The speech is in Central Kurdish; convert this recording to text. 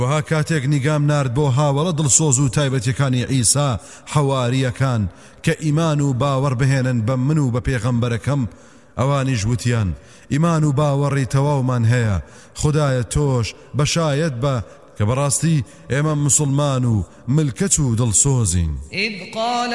وها کاتێک نیگام نارد بۆ هاوڵە دڵسۆز و تایبەتیەکانی عیسا حەواریەکان کە ئیمان و باوەڕ بهێنن بە من و بە پێغەمبەرەکەم ئەوانیش وتیان ئیمان و باوەڕی تەواومان هەیە خودایە تۆش بەشایەت بە کە بەڕاستی ئێمە مسلمان و ملکەت و دڵسۆزین.